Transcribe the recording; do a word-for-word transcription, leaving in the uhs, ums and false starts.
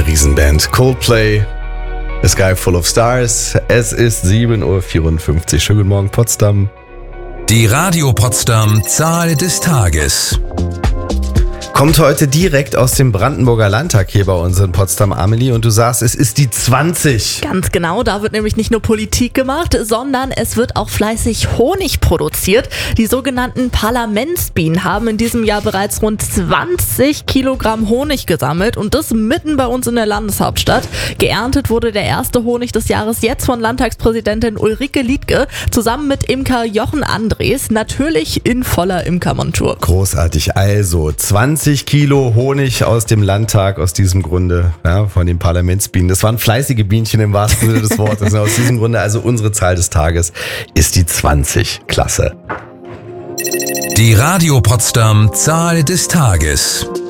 eine Riesenband. Coldplay, A Sky Full of Stars. Es ist sieben Uhr vierundfünfzig. Schönen guten Morgen, Potsdam. Die Radio Potsdam Zahl des Tages. Kommt heute direkt aus dem Brandenburger Landtag hier bei uns in Potsdam, Amelie. Und du sagst, es ist die zwanzig. Ganz genau, da wird nämlich nicht nur Politik gemacht, sondern es wird auch fleißig Honig produziert. Die sogenannten Parlamentsbienen haben in diesem Jahr bereits rund zwanzig Kilogramm Honig gesammelt und das mitten bei uns in der Landeshauptstadt. Geerntet wurde der erste Honig des Jahres jetzt von Landtagspräsidentin Ulrike Liedtke zusammen mit Imker Jochen Andres, natürlich in voller Imkermontur. Großartig, also zwanzig Kilo Honig aus dem Landtag, aus diesem Grunde, ja, von den Parlamentsbienen. Das waren fleißige Bienchen im wahrsten Sinne des Wortes. Aus diesem Grunde, also unsere Zahl des Tages ist die zwanzig. Klasse. Die Radio Potsdam Zahl des Tages.